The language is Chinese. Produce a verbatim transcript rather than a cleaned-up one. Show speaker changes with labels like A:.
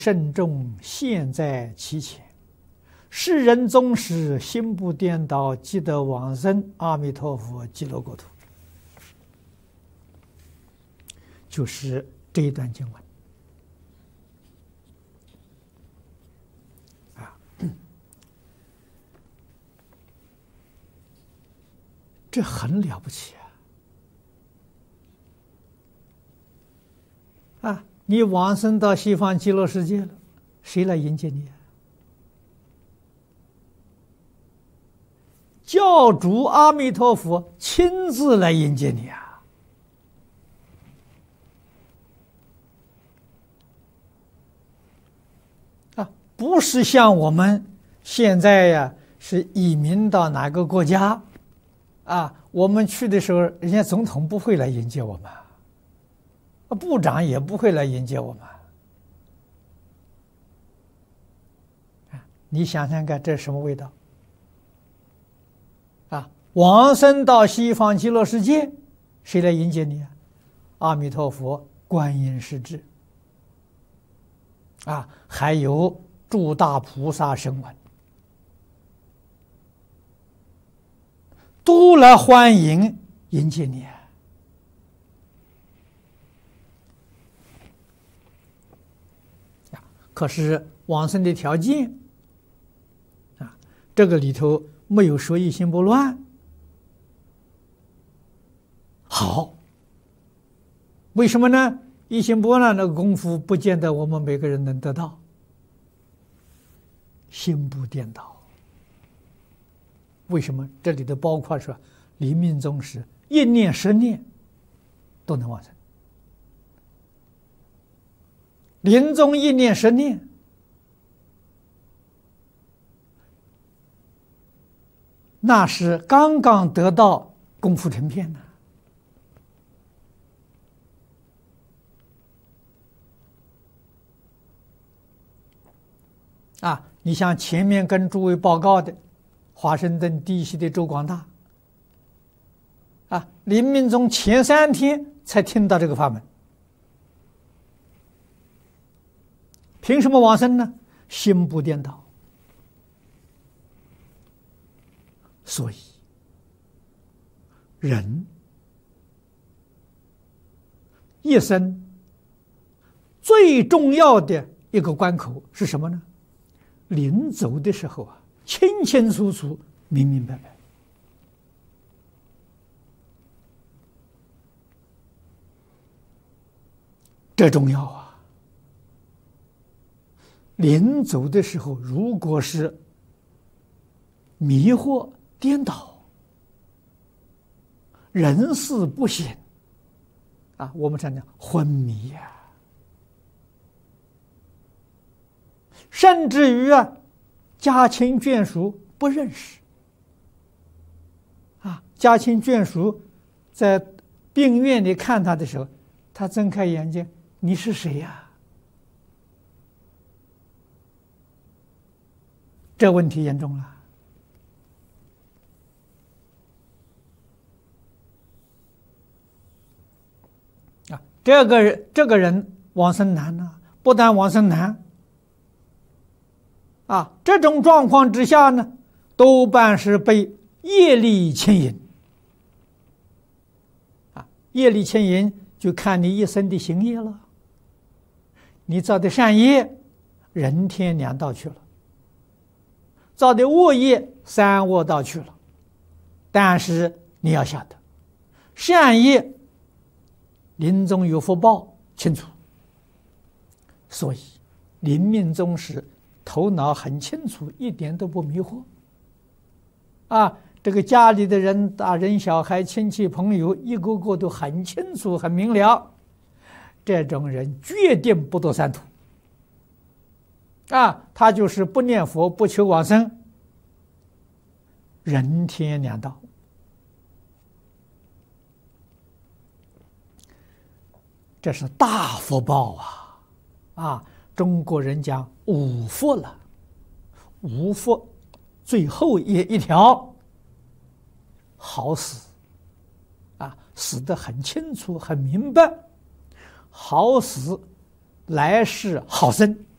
A: 慎重现在其前，世人宗师心不颠倒，即得往生。阿弥陀佛，极乐国土。就是这一段经文啊，这很了不起啊！啊，你往生到西方极乐世界了，谁来迎接你啊？教主阿弥陀佛亲自来迎接你啊！啊，不是像我们现在呀，是移民到哪个国家啊？我们去的时候，人家总统不会来迎接我们，部长也不会来迎接我们。啊，你想想看，这是什么味道？啊，往生到西方极乐世界，谁来迎接你啊？阿弥陀佛、观音师智，啊，还有诸大菩萨声闻，都来欢迎迎接你啊！可是往生的条件啊，这个里头没有说一心不乱。好，为什么呢？一心不乱的功夫，不见得我们每个人能得到。心不颠倒，为什么？这里头包括说，临命终时一念十念都能往生。临终一念十念，那是刚刚得到功夫成片呢。啊，你像前面跟诸位报告的华盛顿地区的周广大，啊，临命终前三天才听到这个法门。凭什么往生呢？心不颠倒。所以，人一生最重要的一个关口是什么呢？临走的时候啊，清清楚楚、明明白白。这重要啊！临走的时候，如果是迷惑颠倒、人事不省啊，我们常讲昏迷呀、啊，甚至于啊，家亲眷属不认识啊，家亲眷属在病院里看他的时候，他睁开眼睛，你是谁呀、啊？这问题严重了啊！这个人这个人往生难呢、啊，不但往生难啊，这种状况之下呢，多半是被业力牵引啊，业力牵引就看你一生的行业了。你造的善业，人天两道去了。造的恶业三恶道去了，但是你要晓得，善业临终有福报，清楚。所以临命终时，头脑很清楚，一点都不迷惑。啊，这个家里的人、大人、小孩、亲戚、朋友，一个个都很清楚、很明了。这种人决定不堕三途。啊，他就是不念佛，不求往生，人天两道。这是大福报啊！啊，中国人讲五福了，五福最后一一条，好死啊，死得很清楚、很明白，好死，来世好生。